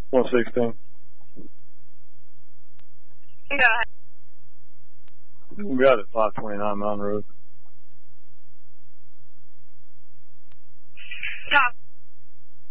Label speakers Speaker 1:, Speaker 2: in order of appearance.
Speaker 1: 116.
Speaker 2: Yeah.
Speaker 1: We got it, 529 Mountain Road.
Speaker 2: Stop.